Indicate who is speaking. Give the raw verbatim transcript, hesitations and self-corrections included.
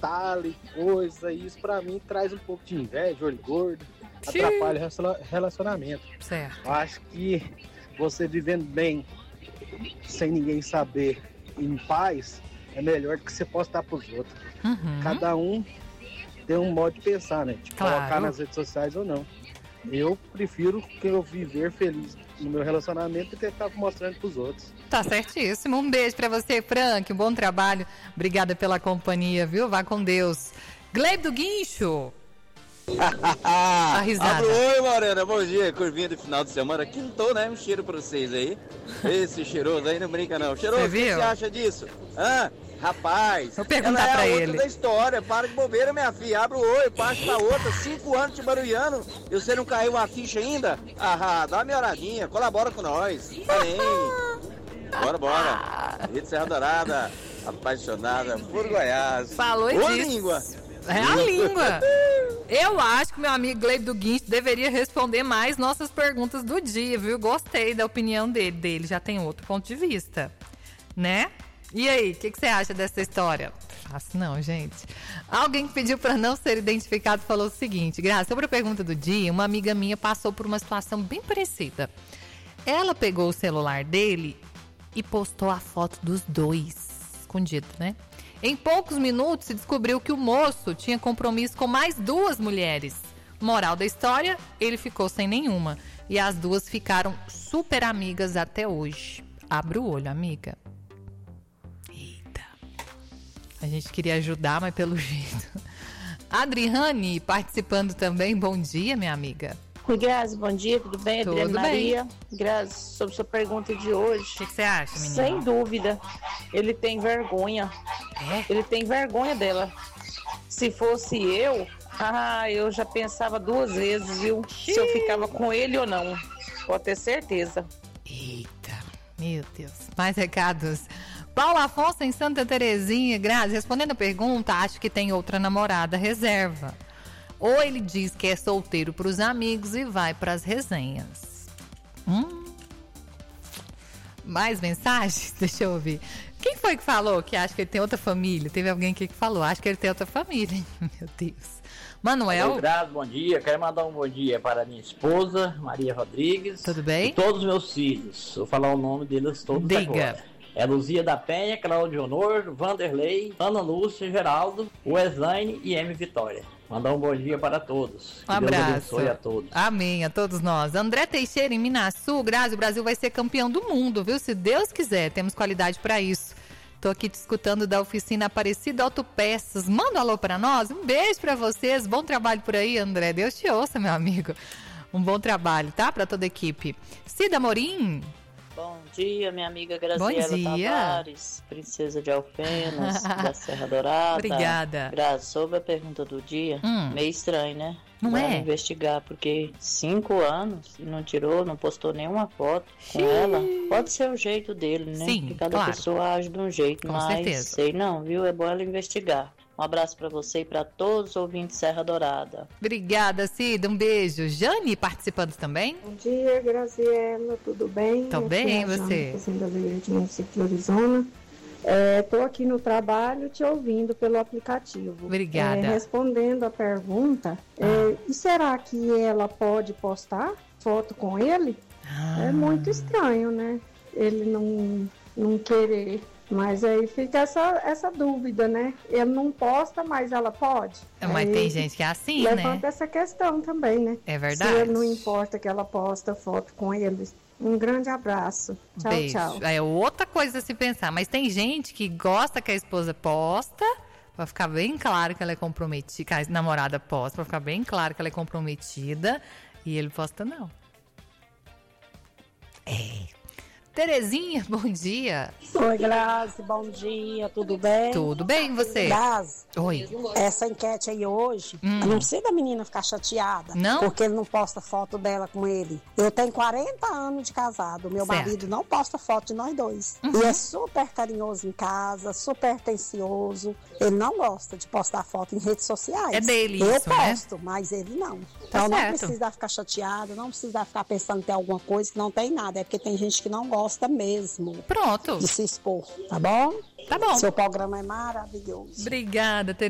Speaker 1: detalhe, coisa, e isso pra mim traz um pouco de inveja, olho gordo, atrapalha o relacionamento.
Speaker 2: Certo.
Speaker 1: Eu acho que você vivendo bem, sem ninguém saber, em paz, é melhor do que você postar pros outros.
Speaker 2: Uhum.
Speaker 1: Cada um tem um modo de pensar, né? De
Speaker 2: Claro.
Speaker 1: colocar nas redes sociais ou não. Eu prefiro que eu viver feliz no meu relacionamento e tentar mostrando pros outros.
Speaker 2: Tá certíssimo. Um beijo pra você, Frank. Um bom trabalho. Obrigada pela companhia, viu? Vá com Deus. Gleib do Guincho. A risada.
Speaker 3: Oi, Morena. Bom dia. Curvinha do final de semana. Quintou, né? Um cheiro pra vocês aí. Esse cheiroso aí não brinca, não. Cheiroso, o que você acha disso? Hã? Rapaz,
Speaker 2: vou perguntar
Speaker 3: ela é
Speaker 2: pra
Speaker 3: a
Speaker 2: ele.
Speaker 3: outra da história. Para de bobeira, minha filha. Abre o olho, parte pra outra. Cinco anos te barulhando e você não caiu uma ficha ainda? Ah, dá uma melhoradinha. Colabora com nós. Vem. Bora, bora. Rede Serra Dourada. Apaixonada por Goiás.
Speaker 2: Falou
Speaker 3: Ô,
Speaker 2: disso.
Speaker 3: língua.
Speaker 2: É a língua. Eu acho que meu amigo Gleib do Guincho deveria responder mais nossas perguntas do dia, viu? Gostei da opinião dele. Dele já tem outro ponto de vista, né? E aí, o que, que você acha dessa história? Fácil não, gente. Alguém que pediu para não ser identificado falou o seguinte: Graça, sobre a pergunta do dia, uma amiga minha passou por uma situação bem parecida. Ela pegou o celular dele e postou a foto dos dois, escondido, né? Em poucos minutos se descobriu que o moço tinha compromisso com mais duas mulheres. Moral da história, ele ficou sem nenhuma. E as duas ficaram super amigas até hoje. Abra o olho, amiga. A gente queria ajudar, mas pelo jeito. Adriane participando também. Bom dia, minha amiga.
Speaker 4: Oi, Grazi, bom dia, tudo bem?
Speaker 2: Tudo
Speaker 4: Adriane
Speaker 2: bem.
Speaker 4: Maria. Grazi, sobre sua pergunta de hoje.
Speaker 2: O que, que você acha, menina?
Speaker 4: Sem dúvida, ele tem vergonha.
Speaker 2: É?
Speaker 4: Ele tem vergonha dela. Se fosse eu, ah, eu já pensava duas vezes, viu? Se eu ficava com ele ou não. Pode ter certeza.
Speaker 2: Eita, meu Deus. Mais recados. Paulo Afonso em Santa Terezinha. Grazi, respondendo a pergunta, acho que tem outra namorada reserva. Ou ele diz que é solteiro para os amigos e vai para as resenhas. Hum. Mais mensagens? Deixa eu ouvir. Quem foi que falou que acha que ele tem outra família? Teve alguém aqui que falou, acho que ele tem outra família, hein? Meu Deus. Manuel.
Speaker 5: Oi, Grazi, bom dia. Quero mandar um bom dia para minha esposa, Maria Rodrigues.
Speaker 2: Tudo bem?
Speaker 5: E todos os meus filhos. Vou falar o nome deles todos
Speaker 2: Diga.
Speaker 5: agora. É Luzia da Penha, Claudio Honor, Vanderlei, Ana Lúcia, Geraldo, Weslaine e M. Vitória. Mandar um bom dia para todos.
Speaker 2: Um abraço.
Speaker 5: Deus abençoe a todos.
Speaker 2: Amém, a todos nós. André Teixeira em Minasul. Grazi, o Brasil vai ser campeão do mundo, viu? Se Deus quiser, temos qualidade para isso. Tô aqui te escutando da oficina Aparecida Autopeças. Manda um alô para nós. Um beijo para vocês. Bom trabalho por aí, André. Deus te ouça, meu amigo. Um bom trabalho, tá? Para toda a equipe. Cida Morim.
Speaker 4: Bom dia, minha amiga Graziela
Speaker 2: Bom dia.
Speaker 4: Tavares, princesa de Alfenas, da Serra Dourada.
Speaker 2: Obrigada.
Speaker 4: Grazi, sobre a pergunta do dia,
Speaker 2: Hum.
Speaker 4: meio estranho, né?
Speaker 2: Não
Speaker 4: Vamos
Speaker 2: é?
Speaker 4: investigar, porque cinco anos e não tirou, não postou nenhuma foto com
Speaker 2: Xiii.
Speaker 4: ela. Pode ser o jeito dele, né?
Speaker 2: Sim,
Speaker 4: Porque cada
Speaker 2: claro.
Speaker 4: pessoa age de um jeito,
Speaker 2: Com
Speaker 4: mas
Speaker 2: certeza.
Speaker 4: sei não, viu? É bom ela investigar. Um abraço pra você e pra todos os ouvintes Serra Dourada.
Speaker 2: Obrigada, Cida. Um beijo. Jane participando também.
Speaker 6: Bom dia, Graziela, tudo bem?
Speaker 2: Tô
Speaker 6: Aqui
Speaker 2: bem,
Speaker 6: é a Jana,
Speaker 2: você?
Speaker 6: Fazenda Verde, município de Arizona. Estou aqui no trabalho te ouvindo pelo aplicativo.
Speaker 2: Obrigada.
Speaker 6: É, respondendo a pergunta, é, e será que ela pode postar foto com ele?
Speaker 2: Ah.
Speaker 6: É muito estranho, né? Ele não, não querer. Mas aí fica essa, essa dúvida, né? Ele não posta, mas ela pode.
Speaker 2: Mas
Speaker 6: Aí
Speaker 2: tem gente que é assim,
Speaker 6: levanta
Speaker 2: né?
Speaker 6: essa questão também, né?
Speaker 2: É verdade.
Speaker 6: Se ele não importa que ela posta foto com eles. Um grande abraço. Tchau,
Speaker 2: Beijo.
Speaker 6: tchau.
Speaker 2: É outra coisa a se pensar. Mas tem gente que gosta que a esposa posta, pra ficar bem claro que ela é comprometida, que a namorada posta, pra ficar bem claro que ela é comprometida, e ele posta não. É. Terezinha, bom dia.
Speaker 7: Oi, Grazi, bom dia, tudo bem?
Speaker 2: Tudo bem, você?
Speaker 7: Grazi,
Speaker 2: Oi.
Speaker 7: essa enquete aí hoje,
Speaker 2: Hum.
Speaker 7: não precisa da menina ficar chateada,
Speaker 2: Não?
Speaker 7: porque ele não posta foto dela com ele. Eu tenho quarenta anos de casado, meu
Speaker 2: Certo.
Speaker 7: marido não posta foto de nós dois.
Speaker 2: Uhum.
Speaker 7: E é super carinhoso em casa, super atencioso. Ele não gosta de postar foto em redes sociais.
Speaker 2: É dele
Speaker 7: Eu
Speaker 2: isso, né?
Speaker 7: posto, mas ele não.
Speaker 2: Tá
Speaker 7: Então não
Speaker 2: certo.
Speaker 7: precisa ficar chateada, não precisa ficar pensando em ter alguma coisa que não tem nada. É porque tem gente que não gosta mesmo
Speaker 2: Pronto.
Speaker 7: de se expor, tá bom?
Speaker 2: Tá bom.
Speaker 7: Seu programa é maravilhoso.
Speaker 2: Obrigada, Terezinha.